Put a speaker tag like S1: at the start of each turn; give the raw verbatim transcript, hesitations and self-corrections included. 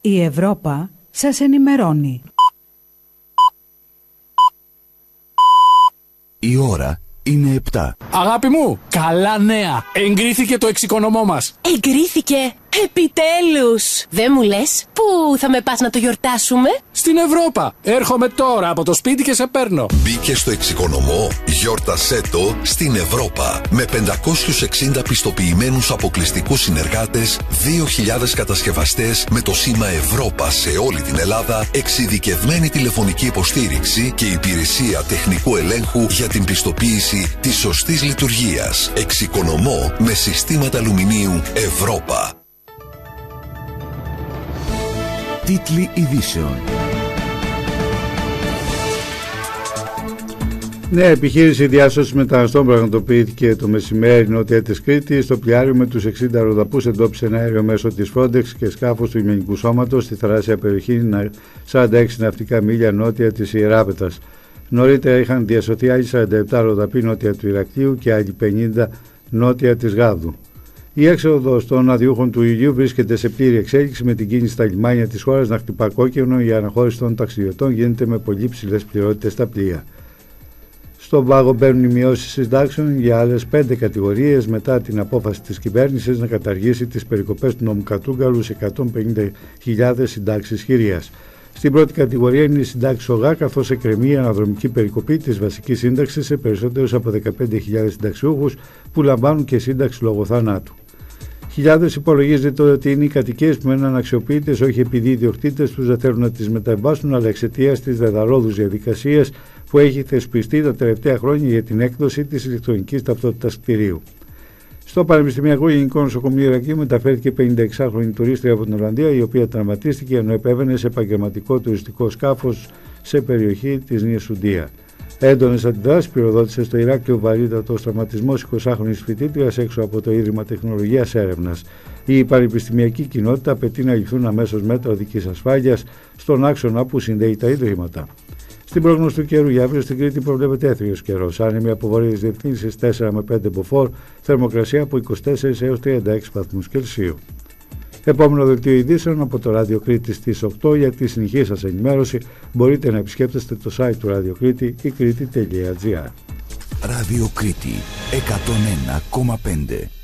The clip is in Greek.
S1: Η Ευρώπα σας ενημερώνει.
S2: Η ώρα είναι επτά.
S3: Αγάπη μου, καλά νέα. Εγκρίθηκε το εξοικονομώ μας.
S4: Εγκρίθηκε. Επιτέλους. Δεν μου λες, πού θα με πας να το γιορτάσουμε?
S3: Στην Ευρώπα. Έρχομαι τώρα από το σπίτι και σε παίρνω.
S5: Μπήκε στο εξοικονομώ, γιόρτασέ το στην Ευρώπα. Με πεντακόσιους εξήντα πιστοποιημένους αποκλειστικούς συνεργάτες, δύο χιλιάδες κατασκευαστές με το σήμα Ευρώπα σε όλη την Ελλάδα, εξειδικευμένη τηλεφωνική υποστήριξη και υπηρεσία τεχνικού ελέγχου για την πιστοποίηση της σωστής λειτουργίας. Εξοικονομώ με συστήματα αλουμινίου Ευρώπα.
S2: Τίτλοι ειδήσεων.
S6: Νέα επιχείρηση διάσωσης μεταναστών πραγματοποιήθηκε το μεσημέρι νότια της Κρήτης. Στο πλοιάριο με τους εξήντα ροδαπούς εντόπισε ένα αέριο μέσω της Frontex και σκάφος του λιμενικού σώματος στη θαλάσσια περιοχή σαράντα έξι ναυτικά μίλια νότια της Ιεράπετας. Νωρίτερα είχαν διασωθεί άλλοι σαράντα επτά ροδαποί νότια του Ηρακλείου και άλλοι πενήντα νότια της Γάδου. Η έξοδος των αδειούχων του Ιλιού βρίσκεται σε πλήρη εξέλιξη, με την κίνηση στα λιμάνια της χώρας να χτυπά κόκκινο. Η αναχώρηση των ταξιδιωτών γίνεται με πολύ ψηλές πληρότητες στα πλοία. Στον πάγο μπαίνουν οι μειώσεις συντάξεων για άλλες πέντε κατηγορίες μετά την απόφαση της κυβέρνησης να καταργήσει τις περικοπές του νόμου Κατρούγκαλου σε εκατόν πενήντα χιλιάδες συντάξεις χειρίας. Στην πρώτη κατηγορία είναι η συντάξη ΟΓΑ, καθώς εκκρεμεί η αναδρομική περικοπή της βασικής σύνταξης σε περισσότερους από δεκαπέντε χιλιάδες συνταξιούχους που λαμβάνουν και σύνταξη λόγω θανάτου. Χιλιάδες υπολογίζεται ότι είναι οι κατοικίες που μένουν αναξιοποιητές, όχι επειδή οι ιδιοκτήτες τους δεν θέλουν να τις μεταβάσουν, αλλά εξαιτίας της δεδαλώδους διαδικασίας που έχει θεσπιστεί τα τελευταία χρόνια για την έκδοση της ηλεκτρονικής ταυτότητας κτηρίου. Στο Πανεπιστημιακό Γενικό Νοσοκομείο Ηρακλείου μεταφέρθηκε πενηνταεξάχρονη τουρίστρια από την Ολλανδία, η οποία τραυματίστηκε ενώ επέβαινε σε επαγγελματικό τουριστικό σκάφος σε περιοχή της Νιεσουντία. Έντονες αντιδράσεις πυροδότησε στο Ηράκλειο βαρύτατος τραυματισμός εικοσάχρονης φοιτήτριας έξω από το Ίδρυμα Τεχνολογίας Έρευνας. Η πανεπιστημιακή κοινότητα απαιτεί να ληφθούν αμέσως μέτρα οδικής ασφάλειας στον άξονα που συνδέει τα ίδρυματα. Στην πρόγνωση του καιρού για αύριο στην Κρήτη προβλέπεται έθριος καιρός. Άνεμοι από βορειές διευθύνσεις τέσσερα με πέντε μποφόρ, θερμοκρασία από είκοσι τέσσερα έως τριάντα έξι βαθμούς Κελσίου. Επόμενο δελτίο ειδήσεων από το Ράδιο Κρήτη στις οκτώ. Για τη συνεχή σας ενημέρωση μπορείτε να επισκέπτεστε το site του Ράδιο Κρήτη ή κρήτη τελεία τζι άρ.
S2: Ράδιο Κρήτη εκατόν ένα κόμμα πέντε.